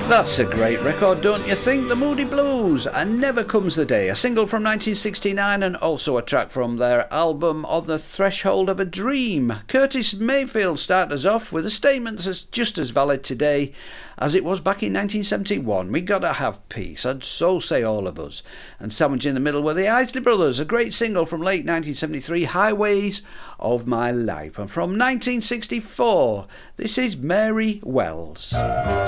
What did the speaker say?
That's a great record, don't you think? The Moody Blues and Never Comes the Day, a single from 1969 and also a track from their album On the Threshold of a Dream. Curtis Mayfield started us off with a statement that's just as valid today as it was back in 1971. We gotta have peace, and so say all of us. And sandwiched in the middle were the Isley Brothers, a great single from late 1973, Highways of My Life. And from 1964, this is Mary Wells.